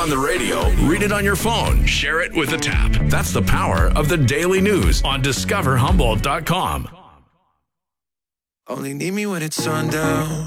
on the radio, read it on your phone, share it with a tap. That's the power of the daily news on discoverhumboldt.com. Only need me when it's sundown.